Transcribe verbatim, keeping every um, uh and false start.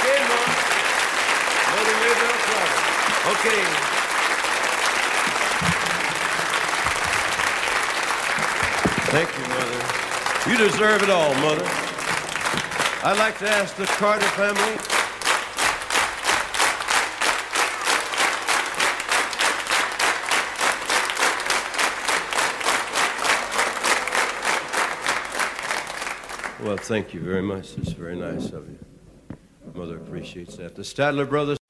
Okay, Mom. Mother Maybelle Carter. Okay. Thank you, Mother. You deserve it all, Mother. I'd like to ask the Carter family. Well, thank you very much. It's very nice of you. Mother appreciates that. The Stadler brothers.